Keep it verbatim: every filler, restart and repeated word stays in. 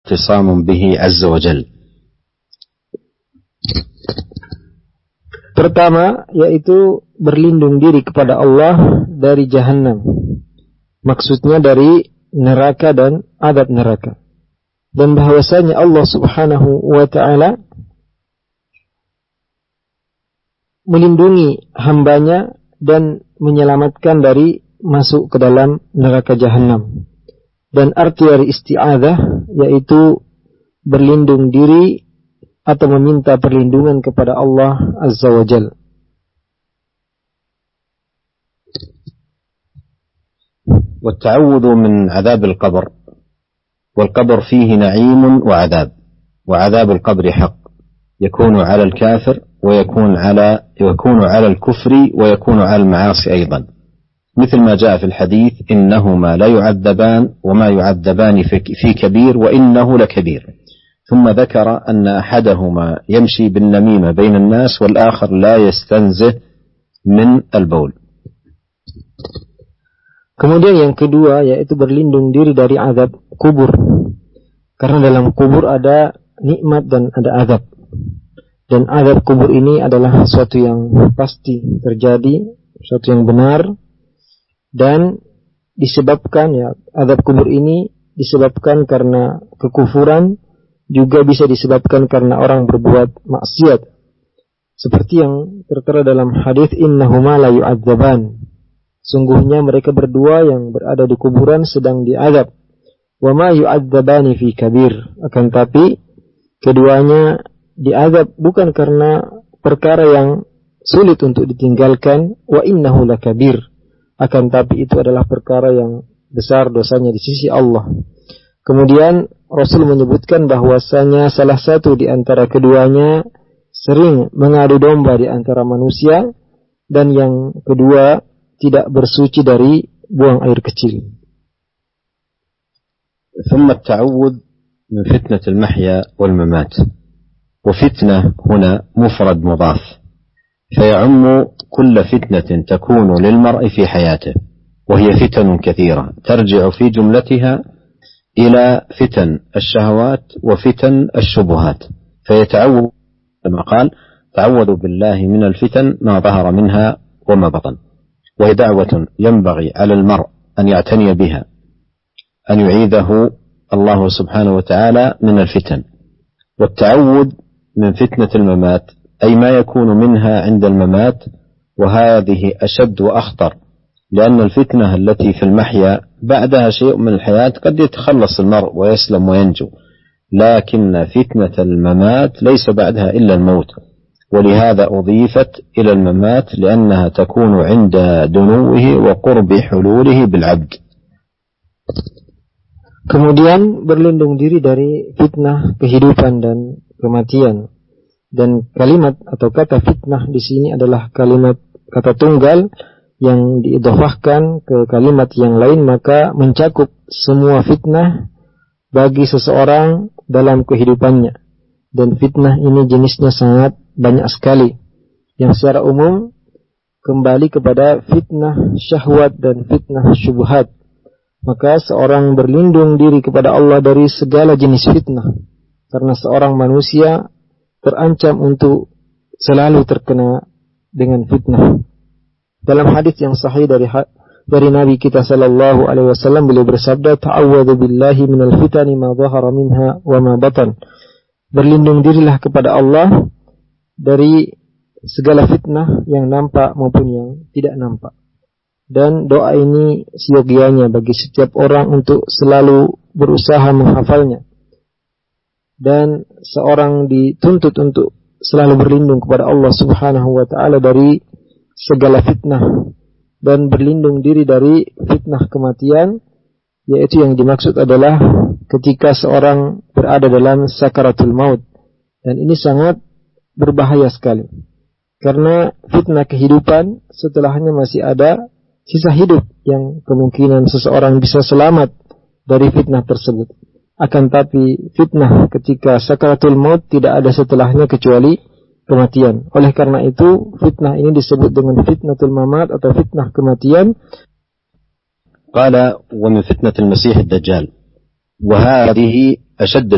اعتصام به عز وجل. Pertama, yaitu berlindung diri kepada Allah dari Jahannam. Maksudnya dari neraka dan azab neraka. Dan bahwasanya Allah Subhanahu wa ta'ala melindungi hambanya dan menyelamatkan dari masuk ke dalam neraka Jahannam. Dan arti dari isti'adzah yaitu berlindung diri atau meminta perlindungan kepada Allah Azza wa Jalla. والتعوذ من عذاب القبر، والقبر فيه نعيم وعذاب، وعذاب القبر حق يكون على الكافر ويكون على يكون على الكفر ويكون على المعاصي أيضا، مثل ما جاء في الحديث إنهما لا يعذبان وما يعذبان في كبير وإنه لكبير، ثم ذكر أن أحدهما يمشي بالنميمة بين الناس والآخر لا يستنزه من البول. Kemudian yang kedua yaitu berlindung diri dari azab kubur. Karena dalam kubur ada nikmat dan ada azab. Dan azab kubur ini adalah sesuatu yang pasti terjadi, sesuatu yang benar, dan disebabkan ya azab kubur ini disebabkan karena kekufuran, juga bisa disebabkan karena orang berbuat maksiat. Seperti yang tertera dalam hadis innahuma la yu'adzaban. Sungguhnya mereka berdua yang berada di kuburan sedang diazab. Wa ma yu'adzabani fi kabir. Akan tapi keduanya diazab bukan karena perkara yang sulit untuk ditinggalkan, wa innahu lakabir. Akan tapi itu adalah perkara yang besar dosanya di sisi Allah. Kemudian Rasul menyebutkan bahwasanya salah satu di antara keduanya sering mengadu domba di antara manusia, dan yang kedua tidak bersuci dari buang air kecil. ثم التعوذ من فتنة المحيا والممات، وفتنة هنا مفرد مضاف، فيعم كل فتنة تكون للمرء في حياته، وهي فتن كثيرة ترجع في جملتها إلى فتن الشهوات وفتن الشبهات، فيتعوذ كما قال تعوذوا بالله من الفتن ما ظهر منها وما بطن، وهي دعوة ينبغي على المرء أن يعتني بها، أن يعيذه الله سبحانه وتعالى من الفتن. والتعوذ من فتنة الممات أي ما يكون منها عند الممات، وهذه أشد وأخطر، لأن الفتنة التي في المحيا بعدها شيء من الحياة قد يتخلص المرء ويسلم وينجو، لكن فتنة الممات ليس بعدها إلا الموت، ولهذا أضيفت إلى الممات لأنها تكون عند دنوه وقرب حلوله بالعبد. Kemudian berlindung diri dari fitnah kehidupan dan kematian. Dan kalimat atau kata fitnah di sini adalah kalimat kata tunggal yang diidhofahkan ke kalimat yang lain, maka mencakup semua fitnah bagi seseorang dalam kehidupannya. Dan fitnah ini jenisnya sangat banyak sekali, yang secara umum kembali kepada fitnah syahwat dan fitnah syubhat. Maka seorang berlindung diri kepada Allah dari segala jenis fitnah, karena seorang manusia terancam untuk selalu terkena dengan fitnah. Dalam hadis yang sahih dari dari Nabi kita sallallahu alaihi wasallam, beliau bersabda, ta'awwadzu billahi minal fitani ma dhahara minha wa ma batan. Berlindung dirilah kepada Allah dari segala fitnah yang nampak maupun yang tidak nampak. Dan doa ini siogianya bagi setiap orang untuk selalu berusaha menghafalnya. Dan seorang dituntut untuk selalu berlindung kepada Allah Subhanahu wa ta'ala dari segala fitnah, dan berlindung diri dari fitnah kematian, yaitu yang dimaksud adalah ketika seorang berada dalam sakaratul maut. Dan ini sangat berbahaya sekali, karena fitnah kehidupan setelahnya masih ada sisa hidup yang kemungkinan seseorang bisa selamat dari fitnah tersebut. Akan tapi fitnah ketika sakaratul maut tidak ada setelahnya kecuali kematian. Oleh karena itu fitnah ini disebut dengan fitnatul mamat atau fitnah kematian. Qala wa min fitnatil masih ad-dajjal, wa hadhihi ashadd